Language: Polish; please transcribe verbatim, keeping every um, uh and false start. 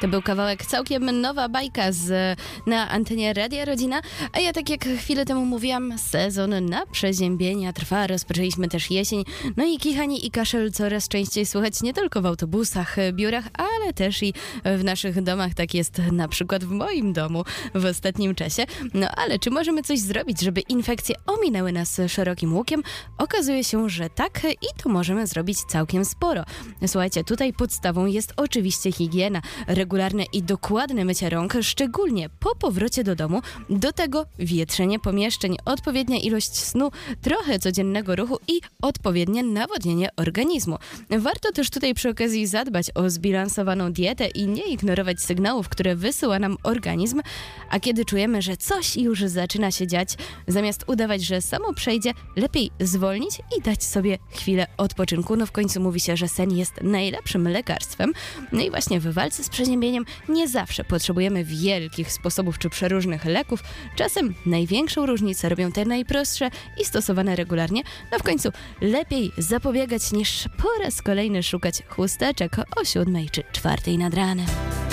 To był kawałek Całkiem nowa bajka z, na antenie Radia Rodzina, a ja tak jak chwilę temu mówiłam, sezon na przeziębienia trwa, rozpoczęliśmy też jesień, no i kichanie i kaszel coraz częściej słychać nie tylko w autobusach, biurach, ale też i w naszych domach, tak jest na przykład w moim domu w ostatnim czasie. No ale czy możemy coś zrobić, żeby infekcje ominęły nas szerokim łukiem? Okazuje się, że tak i to możemy zrobić całkiem sporo. Słuchajcie, tutaj podstawą jest oczywiście higiena, regularne i dokładne mycie rąk, szczególnie po powrocie do domu, do tego wietrzenie pomieszczeń, odpowiednia ilość snu, trochę codziennego ruchu i odpowiednie nawodnienie organizmu. Warto też tutaj przy okazji zadbać o zbilansowaną dietę i nie ignorować sygnałów, które wysyła nam organizm, a kiedy czujemy, że coś już zaczyna się dziać, zamiast udawać, że samo przejdzie, lepiej zwolnić i dać sobie chwilę odpoczynku. No w końcu mówi się, że sen jest najlepszym lekarstwem. No i właśnie w walce z przeziębieniem nie zawsze potrzebujemy wielkich sposobów czy przeróżnych leków. Czasem największą różnicę robią te najprostsze i stosowane regularnie. No w końcu lepiej zapobiegać niż po raz kolejny szukać chusteczek o siódmej czy czwartej nad ranem.